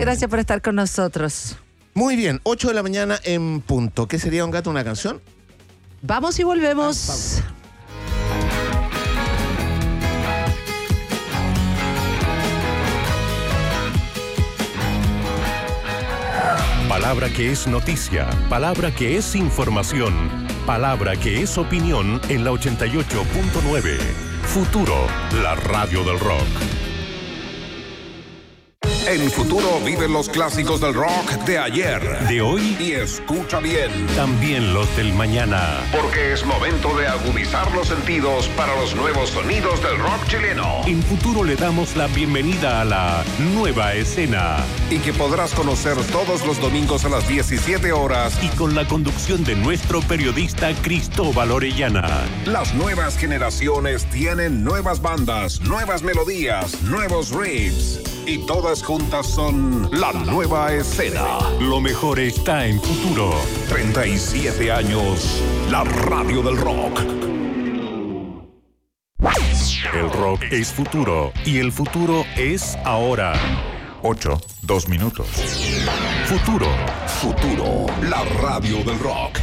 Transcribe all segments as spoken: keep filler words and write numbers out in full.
gracias por estar con nosotros. Muy bien, ocho de la mañana en punto. ¿Qué sería, Don Gato, una canción? Vamos y volvemos. Ah, Palabra que es noticia, palabra que es información, palabra que es opinión en la ochenta y ocho punto nueve. Futuro, la radio del rock. En Futuro viven los clásicos del rock de ayer, de hoy y escucha bien, también los del mañana. porque es momento de agudizar los sentidos para los nuevos sonidos del rock chileno. En Futuro le damos la bienvenida a la nueva escena. Y que podrás conocer todos los domingos a las diecisiete horas. Y con la conducción de nuestro periodista Cristóbal Orellana. Las nuevas generaciones tienen nuevas bandas, nuevas melodías, nuevos riffs. Y todas juntas son la nueva escena. Lo mejor está en Futuro. treinta y siete años, la radio del rock. El rock es futuro y el futuro es ahora. Ocho, dos minutos. Futuro. Futuro, la radio del rock.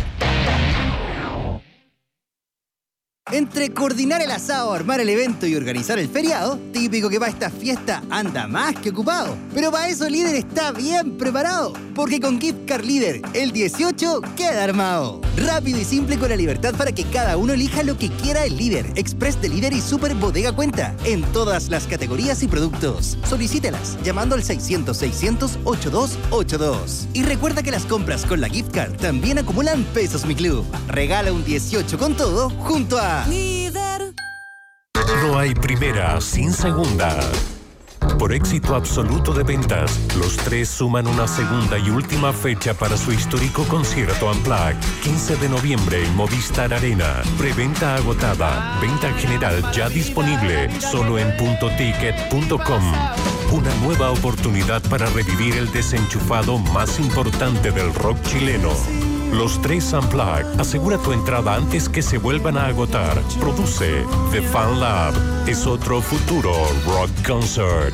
Entre coordinar el asado, armar el evento y organizar el feriado, típico que para esta fiesta anda más que ocupado. Pero para eso Líder está bien preparado, porque con Gift Card Líder, el dieciocho queda armado. Rápido y simple con la libertad para que cada uno elija lo que quiera el Líder, Express de Líder y Super Bodega Cuenta, en todas las categorías y productos. Solicítelas llamando al seiscientos, seiscientos, ochenta y dos ochenta y dos. Y recuerda que las compras con la Gift Card también acumulan pesos Mi Club. Regala un dieciocho con todo junto a Líder. No hay primera sin segunda. Por éxito absoluto de ventas, los tres suman una segunda y última fecha para su histórico concierto Unplugged. quince de noviembre en Movistar Arena. Preventa agotada. Venta general ya disponible. Solo en punto ticket punto com. Una nueva oportunidad para revivir el desenchufado más importante del rock chileno. Los tres Unplugged. Asegura tu entrada antes que se vuelvan a agotar. Produce The Fan Lab. Es otro futuro rock concert.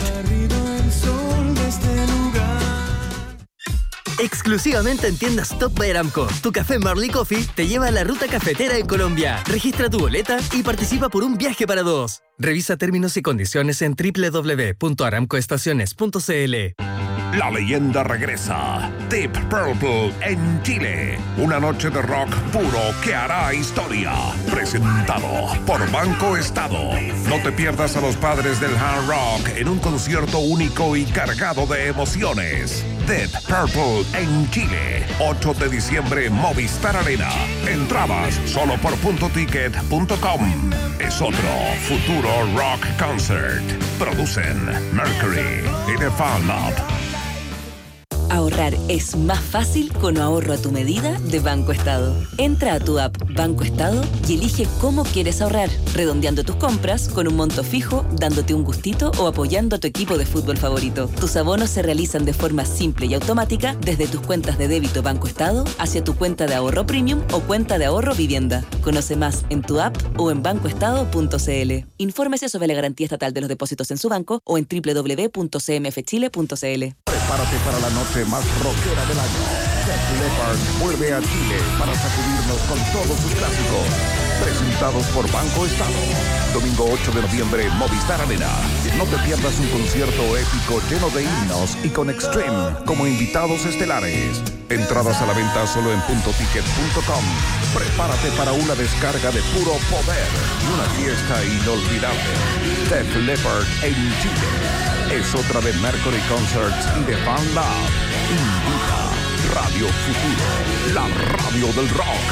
exclusivamente en tiendas Top by Aramco. Tu café Marley Coffee te lleva a la ruta cafetera en Colombia. Registra tu boleta y participa por un viaje para dos. Revisa términos y condiciones en doble u doble u doble u punto aramco estaciones punto c l. La leyenda regresa. Deep Purple en Chile. Una noche de rock puro que hará historia. Presentado por Banco Estado. No te pierdas a los padres del hard rock en un concierto único y cargado de emociones. Deep Purple en Chile. ocho de diciembre, Movistar Arena. Entradas solo por punto ticket punto com. Es otro futuro rock concert. Producen Mercury y The Fan Lab. Ahorrar es más fácil con ahorro a tu medida de Banco Estado. Entra a tu app Banco Estado y elige cómo quieres ahorrar, redondeando tus compras con un monto fijo, dándote un gustito o apoyando a tu equipo de fútbol favorito. Tus abonos se realizan de forma simple y automática desde tus cuentas de débito Banco Estado hacia tu cuenta de ahorro premium o cuenta de ahorro vivienda. Conoce más en tu app o en banco estado punto c l. Infórmese sobre la garantía estatal de los depósitos en su banco o en doble u doble u doble u punto c m f chile punto c l. Prepárate para la noche más rockera del año. Def Leppard vuelve a Chile para sacudirnos con todos sus clásicos. Presentados por Banco Estado. Domingo ocho de noviembre, Movistar Arena. No te pierdas un concierto épico lleno de himnos y con Extreme como invitados estelares. Entradas a la venta solo en punto ticket punto com. Prepárate para una descarga de puro poder y una fiesta inolvidable. Def Leppard en Chile. Es otra de Mercury Concerts y The Fan Lab. Invita Radio Futuro, la radio del rock.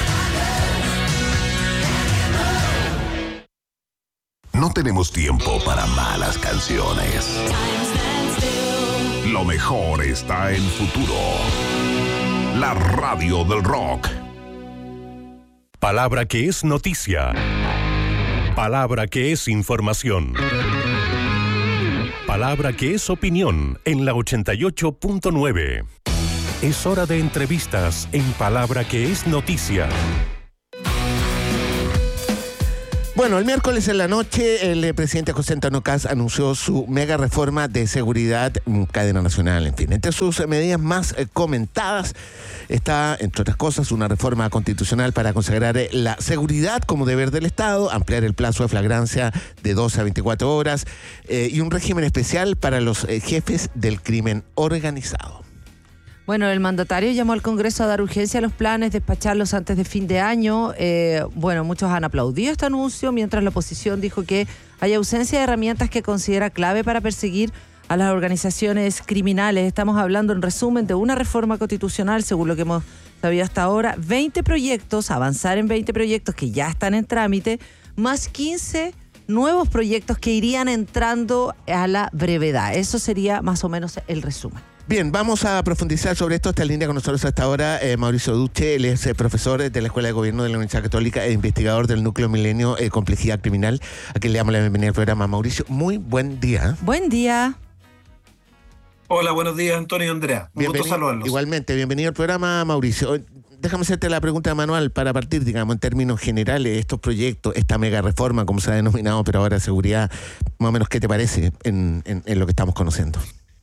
No tenemos tiempo para malas canciones. Lo mejor está en Futuro, la radio del rock. Palabra que es noticia. Palabra que es información. Palabra que es opinión en la ochenta y ocho punto nueve. Es hora de entrevistas en Palabra que es noticia. Bueno, el miércoles en la noche el eh, presidente José Antonio Kast anunció su mega reforma de seguridad, mm, cadena nacional, en fin. Entre sus eh, medidas más eh, comentadas está, entre otras cosas, una reforma constitucional para consagrar eh, la seguridad como deber del Estado, ampliar el plazo de flagrancia de doce a veinticuatro horas eh, y un régimen especial para los eh, jefes del crimen organizado. Bueno, el mandatario llamó al Congreso a dar urgencia a los planes, despacharlos antes de fin de año. Eh, bueno, muchos han aplaudido este anuncio, mientras la oposición dijo que hay ausencia de herramientas que considera clave para perseguir a las organizaciones criminales. Estamos hablando, en resumen, de una reforma constitucional, según lo que hemos sabido hasta ahora, veinte proyectos, avanzar en veinte proyectos que ya están en trámite, más quince nuevos proyectos que irían entrando a la brevedad. Eso sería más o menos el resumen. Bien, vamos a profundizar sobre esto. Está en línea con nosotros hasta ahora eh, Mauricio Duche. Él es eh, profesor de la Escuela de Gobierno de la Universidad Católica e investigador del Núcleo Milenio eh, Complejidad Criminal. A quien le damos la bienvenida al programa. Mauricio, muy buen día. Buen día. Hola, buenos días, Antonio y Andrea. Un gusto saludarlos. Igualmente, bienvenido al programa, Mauricio. Déjame hacerte la pregunta manual para partir, digamos, en términos generales, estos proyectos, esta mega reforma, como se ha denominado, pero ahora seguridad, más o menos, ¿qué te parece en, en, en lo que estamos conociendo?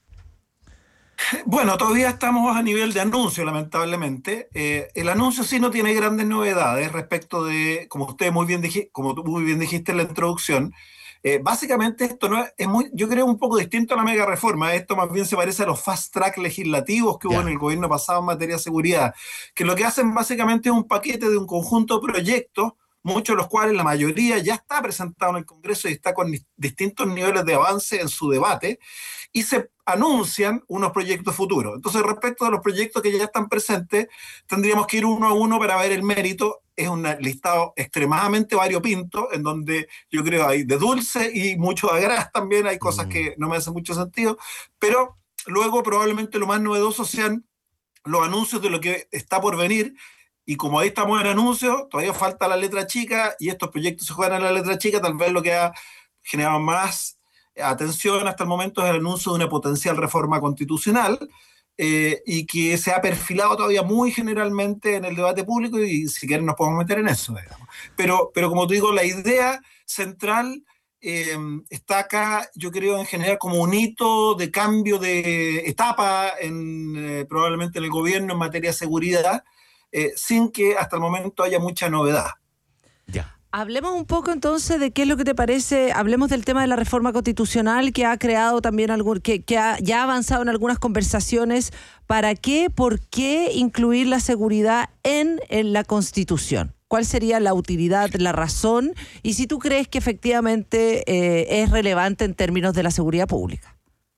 Bueno, todavía estamos a nivel de anuncio, lamentablemente. Eh, el anuncio sí no tiene grandes novedades respecto de, como usted muy bien dije, como tú muy bien dijiste en la introducción, eh, básicamente esto no es, es muy, yo creo un poco distinto a la mega reforma. Esto más bien se parece a los fast track legislativos que hubo yeah. en el gobierno pasado en materia de seguridad, que lo que hacen básicamente es un paquete de un conjunto de proyectos, muchos de los cuales la mayoría ya está presentado en el Congreso y está con distintos niveles de avance en su debate, y se anuncian unos proyectos futuros. Entonces, respecto a los proyectos que ya están presentes, tendríamos que ir uno a uno para ver el mérito. Es un listado extremadamente variopinto, en donde yo creo hay de dulce y mucho de gras también, hay cosas mm. que no me hacen mucho sentido, pero luego probablemente lo más novedoso sean los anuncios de lo que está por venir. Y como ahí estamos en anuncios, todavía falta la letra chica, y estos proyectos se juegan en la letra chica. Tal vez lo que ha generado más atención hasta el momento es el anuncio de una potencial reforma constitucional, eh, y que se ha perfilado todavía muy generalmente en el debate público, y si quieren nos podemos meter en eso, digamos. Pero, pero como te digo, la idea central eh, está acá, yo creo, en general como un hito de cambio de etapa en, eh, probablemente en el gobierno en materia de seguridad, Eh, sin que hasta el momento haya mucha novedad. Ya. Hablemos un poco entonces de qué es lo que te parece, hablemos del tema de la reforma constitucional que ha creado también algún, que, que ha, ya ha avanzado en algunas conversaciones. ¿Para qué, por qué incluir la seguridad en, en la Constitución? ¿Cuál sería la utilidad, la razón? Y si tú crees que efectivamente eh, es relevante en términos de la seguridad pública.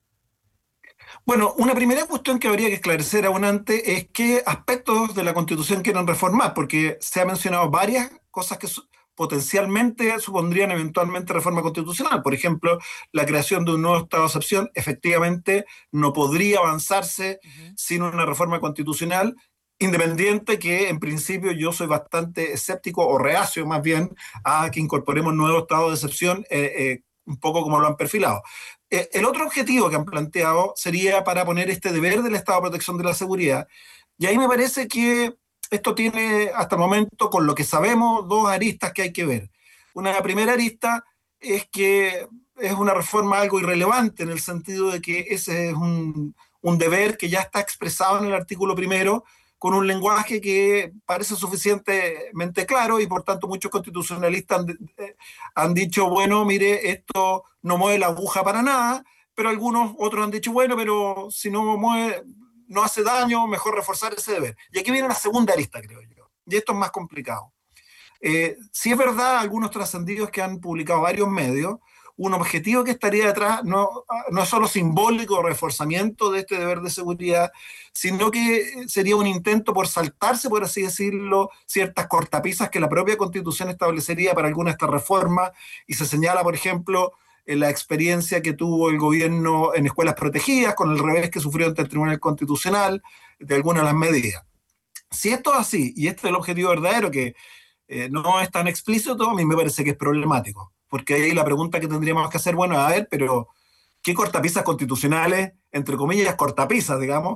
Bueno, una primera cuestión que habría que esclarecer aún antes es qué aspectos de la Constitución quieren reformar, porque se ha mencionado varias cosas que su- potencialmente supondrían eventualmente reforma constitucional. Por ejemplo, la creación de un nuevo estado de excepción efectivamente no podría avanzarse uh-huh. sin una reforma constitucional, independiente que en principio yo soy bastante escéptico o reacio más bien a que incorporemos nuevos estados de excepción, eh, eh, un poco como lo han perfilado. Eh, el otro objetivo que han planteado sería para poner este deber del Estado de protección de la seguridad, y ahí me parece que esto tiene hasta el momento, con lo que sabemos, dos aristas que hay que ver. Una primera arista es que es una reforma algo irrelevante, en el sentido de que ese es un, un deber que ya está expresado en el artículo primero, con un lenguaje que parece suficientemente claro, y por tanto muchos constitucionalistas han, eh, han dicho, bueno, mire, esto no mueve la aguja para nada, pero algunos otros han dicho, bueno, pero si no mueve, no hace daño, mejor reforzar ese deber. Y aquí viene la segunda arista, creo yo, y esto es más complicado. Eh, sí es verdad, algunos trascendidos que han publicado varios medios, un objetivo que estaría detrás no, no es solo simbólico o reforzamiento de este deber de seguridad, sino que sería un intento por saltarse, por así decirlo, ciertas cortapisas que la propia Constitución establecería para alguna de estas reformas, y se señala, por ejemplo, en la experiencia que tuvo el gobierno en escuelas protegidas, con el revés que sufrió ante el Tribunal Constitucional, de algunas de las medidas. Si esto es así, y este es el objetivo verdadero, que eh, no es tan explícito, a mí me parece que es problemático. Porque ahí la pregunta que tendríamos que hacer, bueno, a ver, pero ¿qué cortapisas constitucionales, entre comillas, cortapisas, digamos,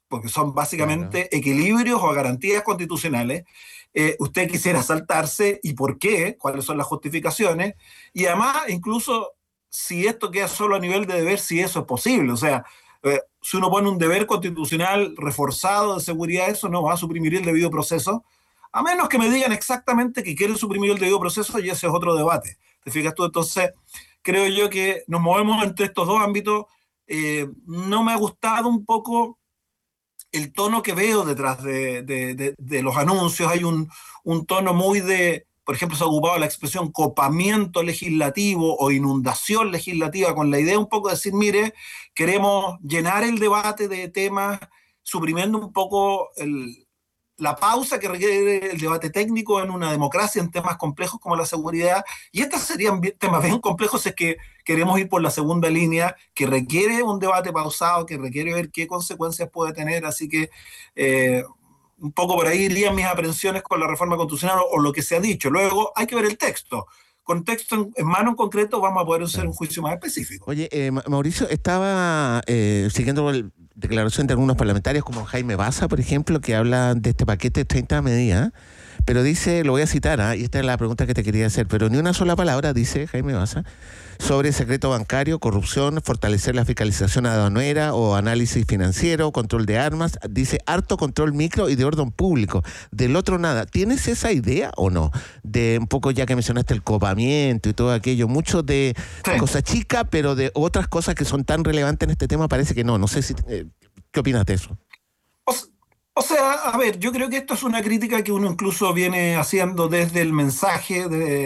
porque son básicamente claro. equilibrios o garantías constitucionales, eh, usted quisiera saltarse y por qué, cuáles son las justificaciones, y además incluso si esto queda solo a nivel de deber, si eso es posible, o sea, eh, si uno pone un deber constitucional reforzado de seguridad, eso no va a suprimir el debido proceso, a menos que me digan exactamente que quieren suprimir el debido proceso, y ese es otro debate. ¿Te fijas tú? Entonces, creo yo que nos movemos entre estos dos ámbitos. Eh, no me ha gustado un poco el tono que veo detrás de, de, de, de los anuncios. Hay un, un tono muy de, por ejemplo, se ha ocupado la expresión copamiento legislativo o inundación legislativa, con la idea un poco de decir, mire, queremos llenar el debate de temas, suprimiendo un poco el, la pausa que requiere el debate técnico en una democracia en temas complejos como la seguridad. Y estos serían temas bien complejos, es que queremos ir por la segunda línea, que requiere un debate pausado, que requiere ver qué consecuencias puede tener. Así que eh, un poco por ahí irían mis aprensiones con la reforma constitucional o, o lo que se ha dicho. Luego hay que ver el texto. Con texto en, en mano en concreto vamos a poder hacer un juicio más específico. Oye, eh, Mauricio, estaba eh, siguiendo el declaración de algunos parlamentarios como Jaime Baza, por ejemplo, que habla de este paquete de treinta medidas, pero dice, lo voy a citar, ¿eh? y esta es la pregunta que te quería hacer, pero ni una sola palabra, dice Jaime Baza, sobre secreto bancario, corrupción, fortalecer la fiscalización aduanera o análisis financiero, control de armas, dice harto control micro y de orden público. Del otro nada. ¿Tienes esa idea o no? De un poco, ya que mencionaste el copamiento y todo aquello, mucho de sí. cosas chicas, pero de otras cosas que son tan relevantes en este tema parece que no. No sé si... Eh, ¿qué opinas de eso? O, o sea, a ver, yo creo que esto es una crítica que uno incluso viene haciendo desde el mensaje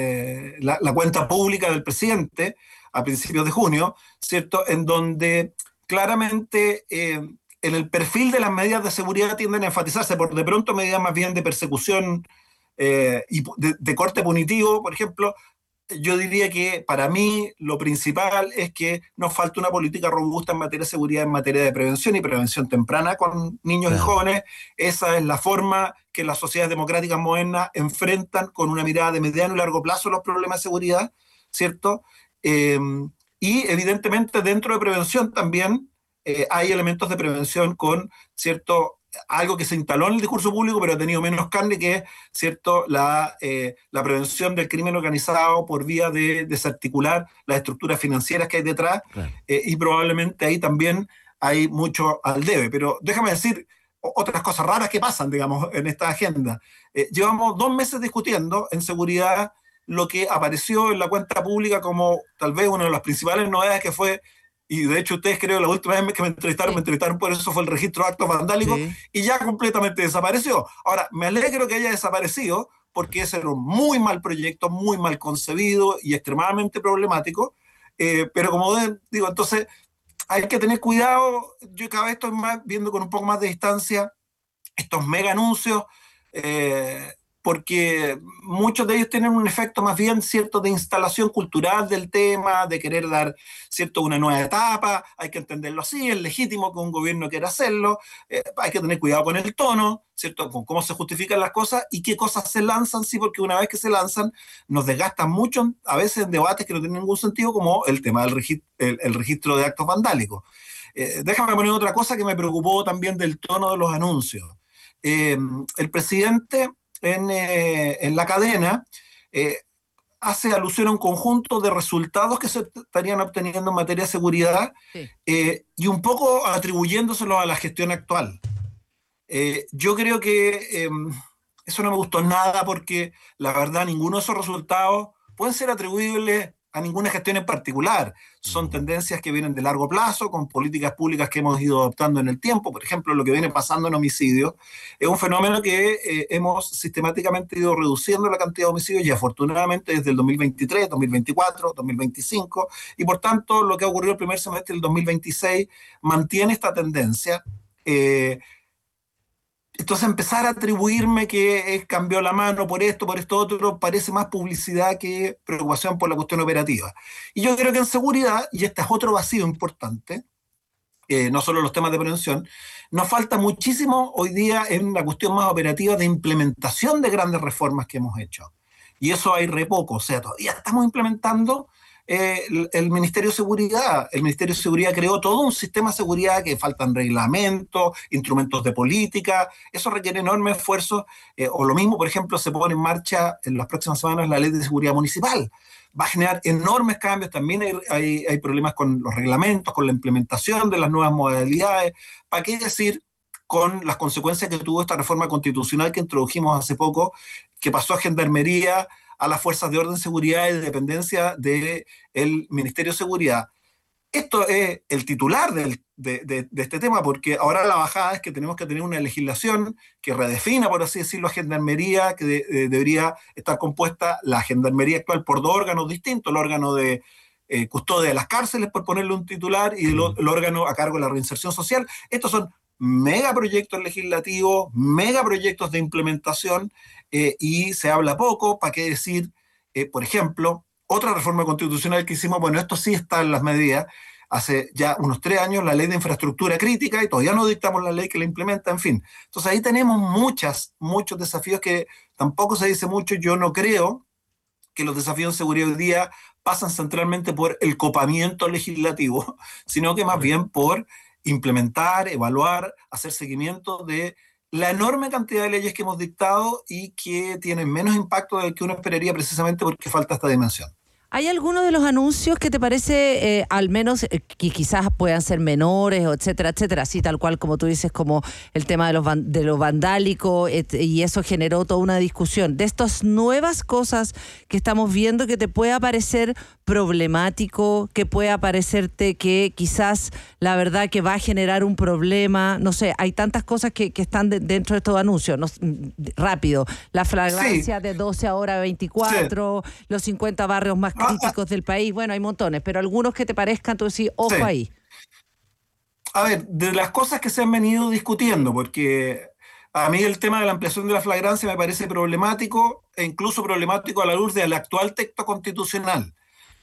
de la, la cuenta pública del presidente a principios de junio, ¿cierto? En donde claramente eh, en el perfil de las medidas de seguridad tienden a enfatizarse por de pronto medidas más bien de persecución eh, y de, de corte punitivo, por ejemplo. Yo diría que para mí lo principal es que nos falta una política robusta en materia de seguridad, en materia de prevención y prevención temprana con niños claro. y jóvenes. Esa es la forma que las sociedades democráticas modernas enfrentan con una mirada de mediano y largo plazo los problemas de seguridad, ¿cierto? Eh, y evidentemente dentro de prevención también eh, hay elementos de prevención con, ¿cierto?, algo que se instaló en el discurso público, pero ha tenido menos carne, que es, ¿cierto?, la, eh, la prevención del crimen organizado por vía de desarticular las estructuras financieras que hay detrás, claro. eh, y probablemente ahí también hay mucho al debe. Pero déjame decir otras cosas raras que pasan, digamos, en esta agenda. Eh, llevamos dos meses discutiendo en seguridad lo que apareció en la cuenta pública como tal vez una de las principales novedades, que fue, y de hecho ustedes creo la última vez que me entrevistaron, sí. me entrevistaron por eso, fue el registro de actos vandálicos, sí. y ya completamente desapareció. Ahora, me alegro que haya desaparecido, porque ese era un muy mal proyecto, muy mal concebido y extremadamente problemático, eh, pero como digo, entonces hay que tener cuidado. Yo cada vez estoy más, viendo con un poco más de distancia estos mega anuncios, eh, porque muchos de ellos tienen un efecto más bien, cierto, de instalación cultural del tema, de querer dar, cierto, una nueva etapa. Hay que entenderlo así, es legítimo que un gobierno quiera hacerlo, eh, hay que tener cuidado con el tono, cierto, con cómo se justifican las cosas y qué cosas se lanzan, sí, porque una vez que se lanzan nos desgastan mucho, a veces en debates que no tienen ningún sentido, como el tema del registro, el, el registro de actos vandálicos. Eh, déjame poner otra cosa que me preocupó también del tono de los anuncios. Eh, el presidente En, eh, en la cadena, eh, hace alusión a un conjunto de resultados que se estarían obteniendo en materia de seguridad, sí. eh, y un poco atribuyéndoselo a la gestión actual. Eh, yo creo que eh, eso no me gustó nada, porque la verdad ninguno de esos resultados pueden ser atribuibles a ninguna gestión en particular. Son tendencias que vienen de largo plazo, con políticas públicas que hemos ido adoptando en el tiempo. Por ejemplo, lo que viene pasando en homicidios es un fenómeno que eh, hemos sistemáticamente ido reduciendo la cantidad de homicidios, y afortunadamente desde el dos mil veintitrés, dos mil veinticuatro, dos mil veinticinco, y por tanto lo que ha ocurrido el primer semestre del dos mil veintiséis mantiene esta tendencia. Eh, Entonces empezar a atribuirme que eh, cambió la mano por esto, por esto otro, parece más publicidad que preocupación por la cuestión operativa. Y yo creo que en seguridad, y este es otro vacío importante, eh, no solo los temas de prevención, nos falta muchísimo hoy día en la cuestión más operativa de implementación de grandes reformas que hemos hecho. Y eso hay re poco, o sea, todavía estamos implementando eh, el, el Ministerio de Seguridad. El Ministerio de Seguridad creó todo un sistema de seguridad que faltan reglamentos, instrumentos de política. Eso requiere enorme esfuerzo. Eh, o lo mismo, por ejemplo, se pone en marcha en las próximas semanas la Ley de Seguridad Municipal. Va a generar enormes cambios. También hay, hay, hay problemas con los reglamentos, con la implementación de las nuevas modalidades. ¿Para qué decir con las consecuencias que tuvo esta reforma constitucional que introdujimos hace poco, que pasó a Gendarmería, a las fuerzas de orden, seguridad y de dependencia del Ministerio de Seguridad? Esto es el titular del, de, de, de este tema, porque ahora la bajada es que tenemos que tener una legislación que redefina, por así decirlo, a Gendarmería, que de, de, debería estar compuesta la Gendarmería actual por dos órganos distintos, el órgano de eh, custodia de las cárceles, por ponerle un titular, y el, el órgano a cargo de la reinserción social. Estos son megaproyectos legislativos, megaproyectos de implementación, eh, y se habla poco. ¿Para qué decir, eh, por ejemplo, otra reforma constitucional que hicimos? Bueno, esto sí está en las medidas. Hace ya unos tres años la ley de infraestructura crítica y todavía no dictamos la ley que la implementa, en fin. Entonces ahí tenemos muchas, muchos desafíos que tampoco se dice mucho. Yo no creo que los desafíos de seguridad hoy día pasan centralmente por el copamiento legislativo, sino que más bien por implementar, evaluar, hacer seguimiento de la enorme cantidad de leyes que hemos dictado y que tienen menos impacto del que uno esperaría, precisamente porque falta esta dimensión. ¿Hay alguno de los anuncios que te parece, eh, al menos, eh, que quizás puedan ser menores, etcétera, etcétera, así tal cual como tú dices, como el tema de, los van, de lo vandálico, et, y eso generó toda una discusión, de estas nuevas cosas que estamos viendo, que te pueda parecer problemático, que pueda parecerte que quizás la verdad que va a generar un problema? No sé, hay tantas cosas que, que están de, dentro de estos anuncios. No, rápido, la flagrancia sí. de doce ahora a veinticuatro, sí. los cincuenta barrios más críticos del país. Bueno, hay montones, pero algunos que te parezcan, tú decís, ojo sí. ahí. A ver, de las cosas que se han venido discutiendo, porque a mí el tema de la ampliación de la flagrancia me parece problemático, e incluso problemático a la luz del actual texto constitucional.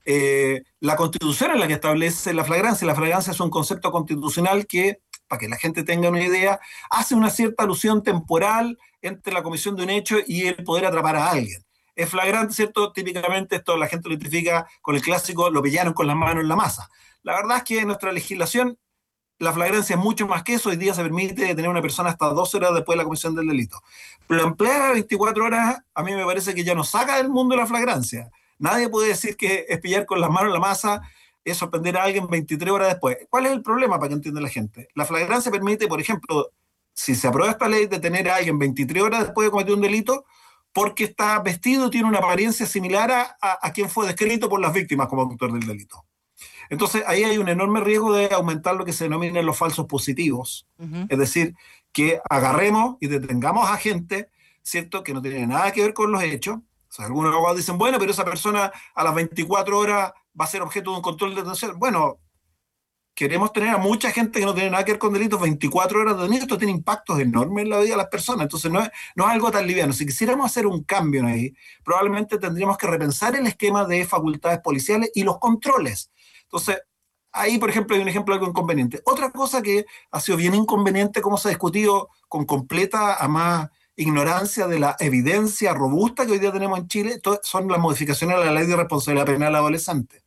Eh, la Constitución es la que establece la flagrancia. La flagrancia es un concepto constitucional que, para que la gente tenga una idea, hace una cierta alusión temporal entre la comisión de un hecho y el poder atrapar a alguien. Es flagrante, ¿cierto? Típicamente esto la gente lo identifica con el clásico, lo pillaron con las manos en la masa. La verdad es que en nuestra legislación la flagrancia es mucho más que eso. Hoy día se permite detener a una persona hasta doce horas después de la comisión del delito. Pero ampliar a veinticuatro horas, a mí me parece que ya nos saca del mundo la flagrancia. Nadie puede decir que es pillar con las manos en la masa, es sorprender a alguien veintitrés horas después. ¿Cuál es el problema, para que entienda la gente? La flagrancia permite, por ejemplo, si se aprueba esta ley, detener a alguien veintitrés horas después de cometer un delito, porque está vestido, tiene una apariencia similar a, a, a quien fue descrito por las víctimas como autor del delito. Entonces, ahí hay un enorme riesgo de aumentar lo que se denominan los falsos positivos. Uh-huh. Es decir, que agarremos y detengamos a gente, ¿cierto?, que no tiene nada que ver con los hechos. O sea, algunos abogados dicen, bueno, pero esa persona a las veinticuatro horas va a ser objeto de un control de detención. Bueno, queremos tener a mucha gente que no tiene nada que ver con delitos veinticuatro horas de detenido. Esto tiene impactos enormes en la vida de las personas. Entonces no es, no es algo tan liviano. Si quisiéramos hacer un cambio ahí, probablemente tendríamos que repensar el esquema de facultades policiales y los controles. Entonces, ahí, por ejemplo, hay un ejemplo de algo inconveniente. Otra cosa que ha sido bien inconveniente, como se ha discutido con completa, a más ignorancia de la evidencia robusta que hoy día tenemos en Chile, son las modificaciones a la ley de responsabilidad penal adolescente.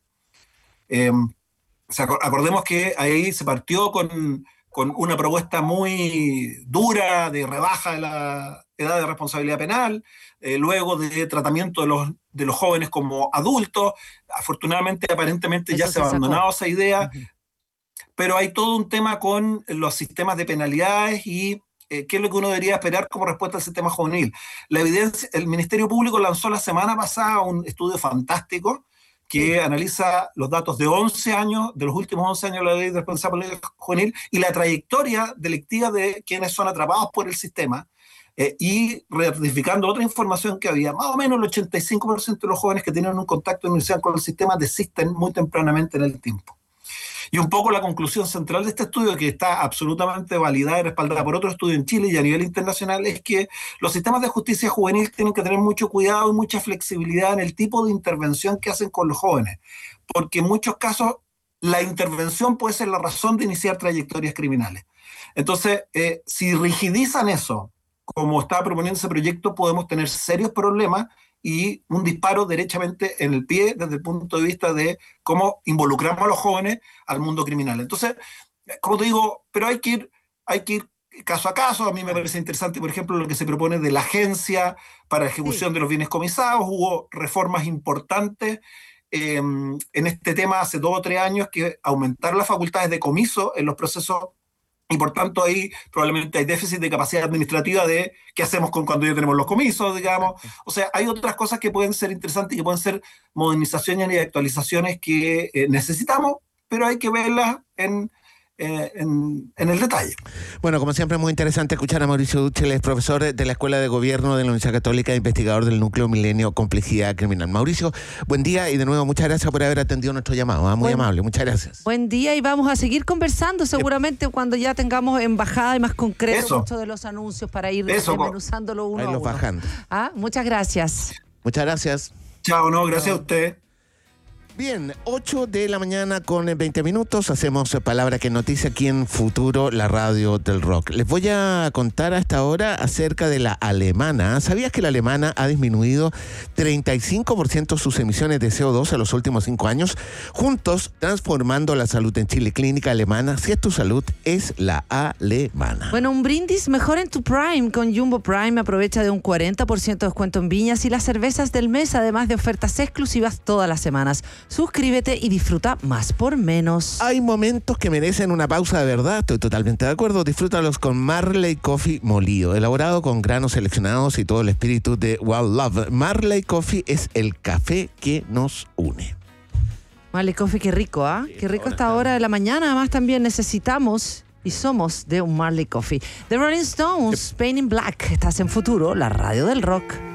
Eh, o sea, acordemos que ahí se partió con, con una propuesta muy dura de rebaja de la edad de responsabilidad penal, eh, luego de tratamiento de los, de los jóvenes como adultos. Afortunadamente, aparentemente Eso ya se ha abandonado esa idea, uh-huh. pero hay todo un tema con los sistemas de penalidades y Eh, ¿qué es lo que uno debería esperar como respuesta al sistema juvenil? La evidencia, el Ministerio Público lanzó la semana pasada un estudio fantástico que analiza los datos de once años, de los últimos once años de la ley de responsabilidad juvenil y la trayectoria delictiva de quienes son atrapados por el sistema, eh, y ratificando otra información que había, más o menos el ochenta y cinco por ciento de los jóvenes que tienen un contacto inicial con el sistema desisten muy tempranamente en el tiempo. Y un poco la conclusión central de este estudio, que está absolutamente validada y respaldada por otro estudio en Chile y a nivel internacional, es que los sistemas de justicia juvenil tienen que tener mucho cuidado y mucha flexibilidad en el tipo de intervención que hacen con los jóvenes, porque en muchos casos la intervención puede ser la razón de iniciar trayectorias criminales. Entonces, eh, si rigidizan eso, como está proponiendo ese proyecto, podemos tener serios problemas y un disparo derechamente en el pie desde el punto de vista de cómo involucramos a los jóvenes al mundo criminal. Entonces, como te digo, pero hay que ir, hay que ir caso a caso. A mí me parece interesante, por ejemplo, lo que se propone de la Agencia para la Ejecución sí. de los Bienes Comisados. Hubo reformas importantes eh, en este tema hace dos o tres años, que aumentaron las facultades de comiso en los procesos, y por tanto ahí probablemente hay déficit de capacidad administrativa de qué hacemos con cuando ya tenemos los comisos, digamos. O sea, hay otras cosas que pueden ser interesantes y que pueden ser modernizaciones y actualizaciones que eh, necesitamos, pero hay que verlas en... Eh, en, en el detalle. Bueno, como siempre es muy interesante escuchar a Mauricio Dussel, es profesor de la Escuela de Gobierno de la Universidad Católica e investigador del Núcleo Milenio Complejidad Criminal. Mauricio, buen día y de nuevo muchas gracias por haber atendido nuestro llamado, ¿eh? Muy buen, amable, muchas gracias. Buen día y vamos a seguir conversando seguramente cuando ya tengamos en bajada y más concreto muchos de los anuncios para ir desmenuzándolo uno a uno. Bajando. ¿Ah? Muchas gracias. Muchas gracias. Chao, no, gracias a usted. Bien, ocho de la mañana con veinte minutos, hacemos Palabra que Noticia aquí en Futuro, la radio del rock. Les voy a contar a esta hora acerca de la alemana. ¿Sabías que la alemana ha disminuido treinta y cinco por ciento sus emisiones de C O dos en los últimos cinco años? Juntos, transformando la salud en Chile. Clínica Alemana, si es tu salud, es la alemana. Bueno, un brindis mejor en tu Prime. Con Jumbo Prime aprovecha de un cuarenta por ciento de descuento en viñas y las cervezas del mes, además de ofertas exclusivas todas las semanas. Suscríbete y disfruta más por menos. Hay momentos que merecen una pausa de verdad, estoy totalmente de acuerdo. Disfrútalos con Marley Coffee molido, elaborado con granos seleccionados y todo el espíritu de Wild Love. Marley Coffee es el café que nos une. Marley Coffee, qué rico, ¿ah? ¿eh? Qué rico esta hora de la mañana. Además también necesitamos y somos de un Marley Coffee. The Rolling Stones, Pain in Black. Estás en Futuro, la radio del rock.